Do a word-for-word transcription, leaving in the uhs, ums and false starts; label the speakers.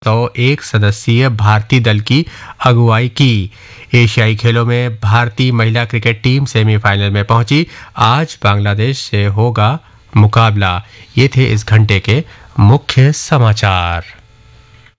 Speaker 1: तो एक सदस्यीय भारतीय दल की अगुवाई की। एशियाई खेलों में भारतीय महिला क्रिकेट टीम सेमीफाइनल में पहुंची। आज बांग्लादेश से होगा मुकाबला। ये थे इस घंटे के मुख्य समाचार।